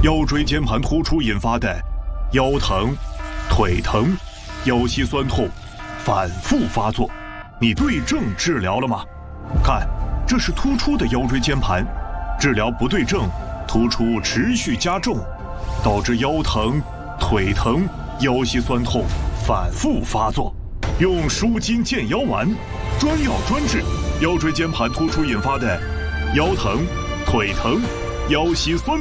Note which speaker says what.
Speaker 1: 腰椎间盘突出引发的腰疼、腿疼、腰膝酸痛反复发作，你对症治疗了吗？看，这是突出的腰椎间盘，治疗不对症，突出持续加重，导致腰疼、腿疼、腰膝酸痛反复发作。用舒筋健腰丸，专药专治腰椎间盘突出引发的腰疼、腿疼、腰膝酸痛。